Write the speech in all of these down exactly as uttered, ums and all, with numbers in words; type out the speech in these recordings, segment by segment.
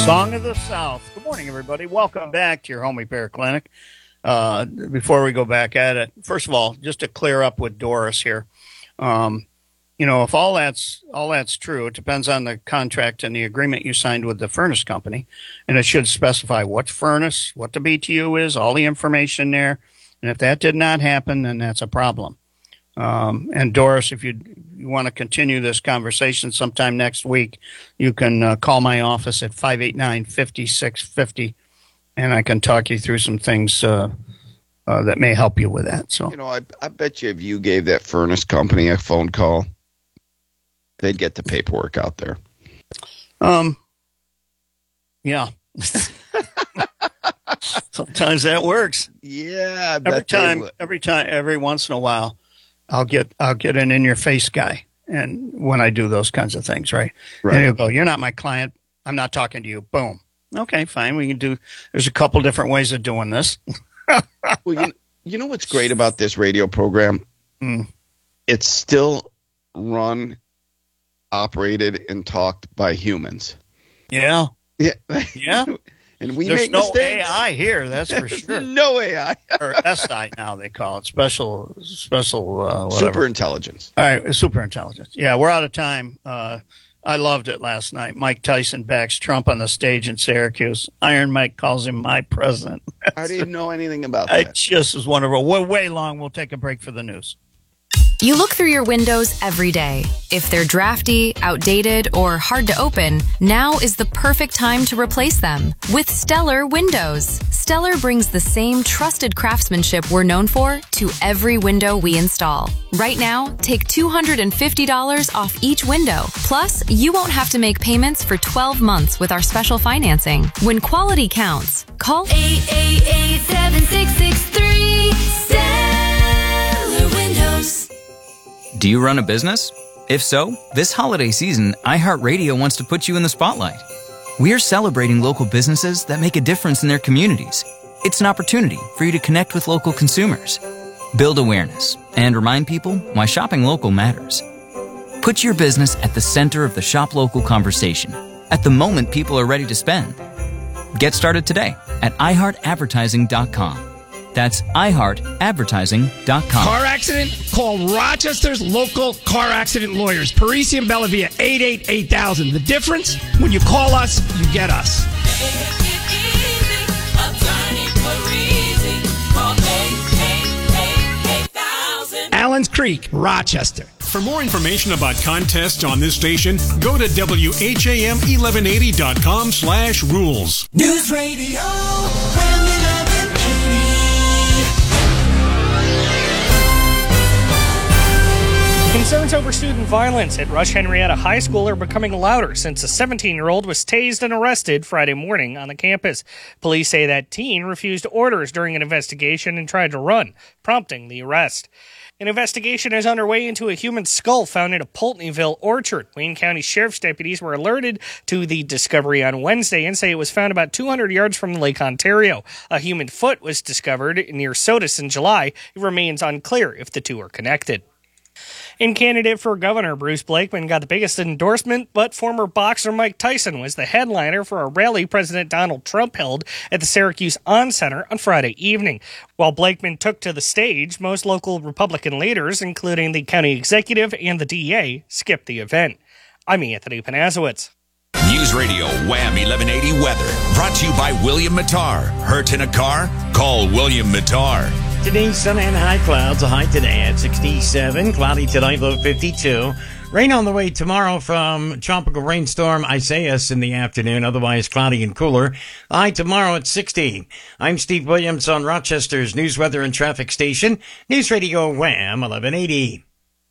Song of the South. Good morning, everybody. Welcome back to your home repair clinic. Uh, before we go back at it, first of all, just to clear up with Doris here, um, you know, if all that's all that's true, it depends on the contract and the agreement you signed with the furnace company, and it should specify what furnace, what the B T U is, all the information there. And if that did not happen, then that's a problem. Um, and Doris, if you, you want to continue this conversation sometime next week, you can uh, call my office at five eight nine, five six five zero, and I can talk you through some things uh, uh, that may help you with that. So, you know, I, I bet you if you gave that furnace company a phone call, they'd get the paperwork out there. Um, yeah. Sometimes that works. Yeah, I bet every time, would. every time, every once in a while, I'll get I'll get an in your face guy, and when I do those kinds of things, right? Right. And he'll go, "You're not my client. I'm not talking to you." Boom. Okay, fine. We can do. There's a couple different ways of doing this. Well, you, you know what's great about this radio program? Mm. It's still run, operated, and talked by humans. Yeah. Yeah. Yeah. And we There's make no mistakes. A I here, that's for sure. No A I. Or S I now they call it, special, special, uh, whatever. Super intelligence. All right, super intelligence. Yeah, we're out of time. Uh, I loved it last night. Mike Tyson backs Trump on the stage in Syracuse. Iron Mike calls him my president. I didn't know anything about I that. just was wonderful. We're way long. We'll take a break for the news. You look through your windows every day. If they're drafty, outdated, or hard to open, now is the perfect time to replace them with Stellar Windows. Stellar brings the same trusted craftsmanship we're known for to every window we install. Right now, take two hundred fifty dollars off each window. Plus, you won't have to make payments for twelve months with our special financing. When quality counts, call eight eight eight, seven six six three, Stellar Windows. Do you run a business? If so, this holiday season, iHeartRadio wants to put you in the spotlight. We are celebrating local businesses that make a difference in their communities. It's an opportunity for you to connect with local consumers, build awareness, and remind people why shopping local matters. Put your business at the center of the shop local conversation, at the moment people are ready to spend. Get started today at i heart advertising dot com. That's i heart advertising dot com. Car accident? Call Rochester's local car accident lawyers. Parisi and Bellavia, eight eight eight thousand. The difference? When you call us, you get us. Allen's Creek, Rochester. For more information about contests on this station, go to W H A M eleven eighty dot com slash rules. News Radio eleven eighty. Concerns over student violence at Rush Henrietta High School are becoming louder since a seventeen-year-old was tased and arrested Friday morning on the campus. Police say that teen refused orders during an investigation and tried to run, prompting the arrest. An investigation is underway into a human skull found in a Pulteneyville orchard. Wayne County Sheriff's deputies were alerted to the discovery on Wednesday and say it was found about two hundred yards from Lake Ontario. A human foot was discovered near Sodus in July. It remains unclear if the two are connected. And candidate for governor Bruce Blakeman got the biggest endorsement, but former boxer Mike Tyson was the headliner for a rally President Donald Trump held at the Syracuse On Center on Friday evening. While Blakeman took to the stage, most local Republican leaders, including the county executive and the D A, skipped the event. I'm Anthony Panazowitz. News Radio Wham eleven eighty weather, brought to you by William Mattar. Hurt in a car? Call William Mattar. Today, sun and high clouds, a high today at sixty-seven, cloudy tonight, low fifty-two. Rain on the way tomorrow from tropical rainstorm Isaias in the afternoon, otherwise cloudy and cooler. High tomorrow at sixty. I'm Steve Williams on Rochester's News, Weather, and Traffic Station, News Radio Wham eleven eighty.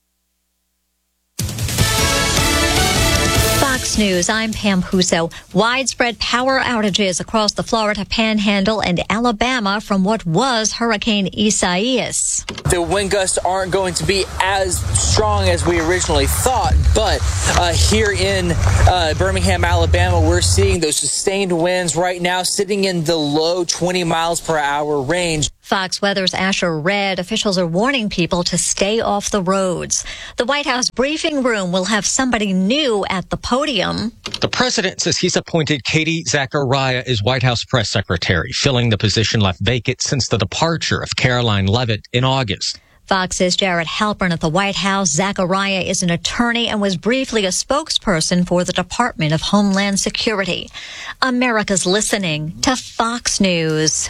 Fox News, I'm Pam Huso. Widespread power outages across the Florida Panhandle and Alabama from what was Hurricane Isaias. The wind gusts aren't going to be as strong as we originally thought, but uh, here in uh, Birmingham, Alabama, we're seeing those sustained winds right now sitting in the low twenty miles per hour range. Fox Weather's Asher Red, officials are warning people to stay off the roads. The White House briefing room will have somebody new at the podium. The president says he's appointed Katie Zachariah as White House press secretary, filling the position left vacant since the departure of Caroline Leavitt in August. Fox says Jared Halpern at the White House. Zachariah is an attorney and was briefly a spokesperson for the Department of Homeland Security. America's listening to Fox News.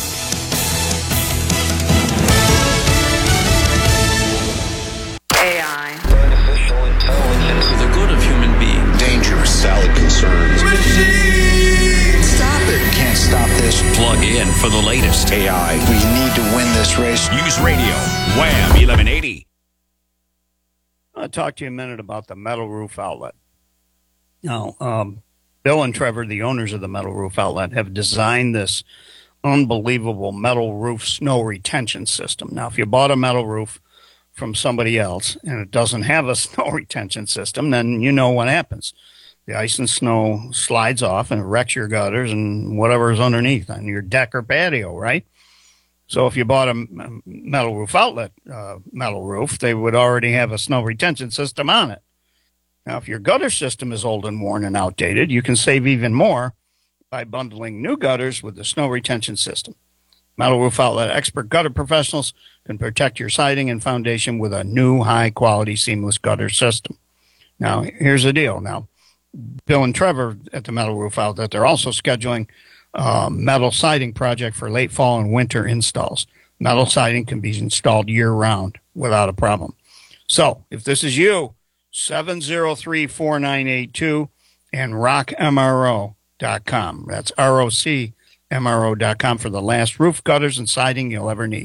A I. Artificial intelligence. For the good of human beings. Dangerous. Valid concerns. Machine! Stop it. Can't stop this. Plug in for the latest. A I. We need to win this race. News Radio. Wham eleven eighty. I'll talk to you a minute about the Metal Roof Outlet. Now, um, Bill and Trevor, the owners of the Metal Roof Outlet, have designed this unbelievable metal roof snow retention system. Now, if you bought a metal roof from somebody else and it doesn't have a snow retention system, then you know what happens. The ice and snow slides off and it wrecks your gutters and whatever's underneath on your deck or patio, right? So if you bought a Metal Roof Outlet uh, metal roof, they would already have a snow retention system on it. Now, if your gutter system is old and worn and outdated, you can save even more by bundling new gutters with the snow retention system. Metal Roof Outlet expert gutter professionals can protect your siding and foundation with a new high-quality seamless gutter system. Now, here's the deal. Now, Bill and Trevor at the Metal Roof Outlet, they're also scheduling a metal siding project for late fall and winter installs. Metal siding can be installed year-round without a problem. So, if this is you, seven oh three, four nine eight two and rock M R O dot com. That's R O C M R O dot com for the last roof gutters and siding you'll ever need.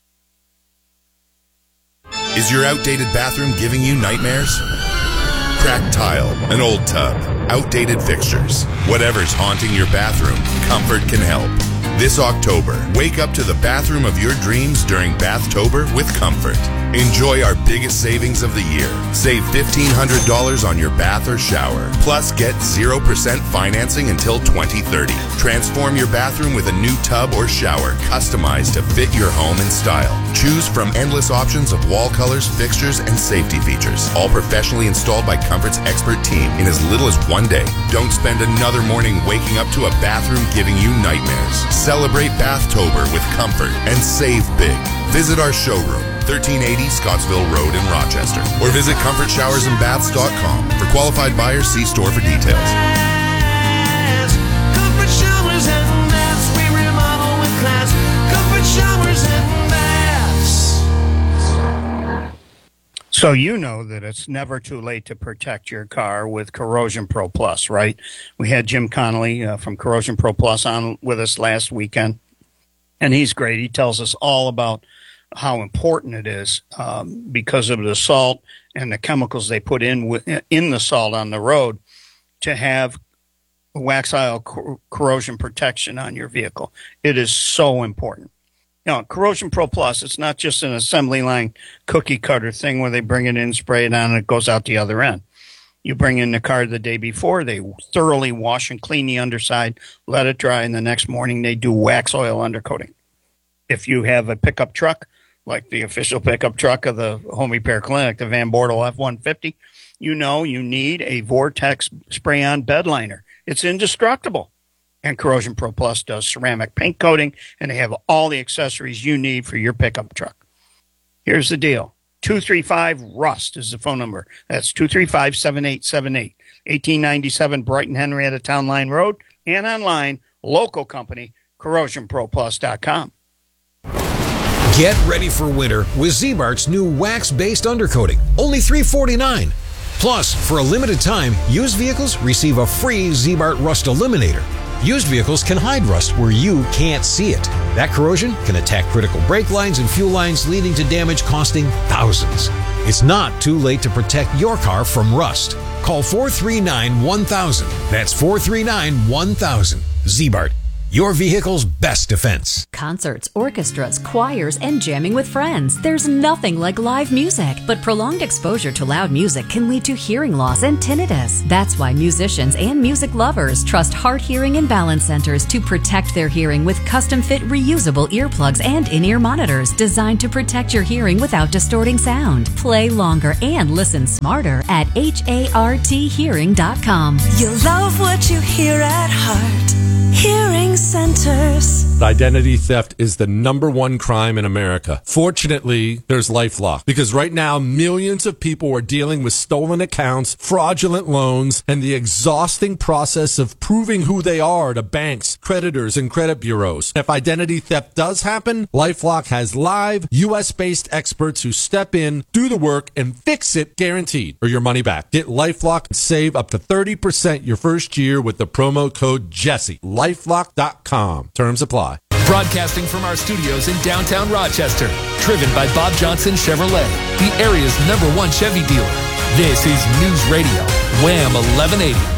Is your outdated bathroom giving you nightmares? Cracked tile, an old tub, outdated fixtures. Whatever's haunting your bathroom, Comfort can help. This October, wake up to the bathroom of your dreams during Bathtober with Comfort. Enjoy our biggest savings of the year. Save fifteen hundred dollars on your bath or shower. Plus, get zero percent financing until twenty thirty. Transform your bathroom with a new tub or shower customized to fit your home and style. Choose from endless options of wall colors, fixtures, and safety features. All professionally installed by Comfort's expert team in as little as one day. Don't spend another morning waking up to a bathroom giving you nightmares. Celebrate Bathtober with Comfort and save big. Visit our showroom, thirteen eighty Scottsville Road in Rochester, or visit comfort showers and baths dot com. For qualified buyers, see store for details. Comfort Showers and Baths, we remodel with class. Comfort Showers and Baths. So you know that it's never too late to protect your car with Corrosion Pro Plus, right? We had Jim Connolly uh, from Corrosion Pro Plus on with us last weekend, and he's great. He tells us all about how important it is um, because of the salt and the chemicals they put in w- in the salt on the road to have wax aisle cor- corrosion protection on your vehicle. It is so important. You know, Corrosion Pro Plus, it's not just an assembly line cookie cutter thing where they bring it in, spray it on, and it goes out the other end. You bring in the car the day before, they thoroughly wash and clean the underside, let it dry, and the next morning they do wax oil undercoating. If you have a pickup truck, like the official pickup truck of the Home Repair Clinic, the Van Bortle F one fifty, you know you need a Vortex spray-on bed liner. It's indestructible. And Corrosion Pro Plus does ceramic paint coating, and they have all the accessories you need for your pickup truck. Here's the deal. two three five RUST is the phone number. That's two three five, seven eight seven eight. eighteen ninety-seven Brighton Henrietta Town Line Road, and online, local company, corrosion pro plus dot com. Get ready for winter with Z-Mart's new wax-based undercoating, only three forty-nine. Plus, for a limited time, used vehicles receive a free Z-Mart Rust Eliminator. Used vehicles can hide rust where you can't see it. That corrosion can attack critical brake lines and fuel lines, leading to damage costing thousands. It's not too late to protect your car from rust. Call four three nine, one thousand. That's four three nine, one thousand. Z-Mart. your vehicle's best defense. Concerts, orchestras, choirs, and jamming with friends. There's nothing like live music, but prolonged exposure to loud music can lead to hearing loss and tinnitus. That's why musicians and music lovers trust Heart Hearing and Balance Centers to protect their hearing with custom-fit reusable earplugs and in-ear monitors designed to protect your hearing without distorting sound. Play longer and listen smarter at H A R T hearing dot com. You love what you hear at Heart Hearing Centers. Identity theft is the number one crime in America. Fortunately, there's LifeLock, because right now millions of people are dealing with stolen accounts, fraudulent loans, and the exhausting process of proving who they are to banks, creditors, and credit bureaus. If identity theft does happen, LifeLock has live U S-based experts who step in, do the work, and fix it guaranteed, or your money back. Get LifeLock and save up to thirty percent your first year with the promo code Jesse. lifelock dot com. Terms apply. Broadcasting from our studios in downtown Rochester. Driven by Bob Johnson Chevrolet, the area's number one Chevy dealer. This is News Radio, Wham eleven eighty.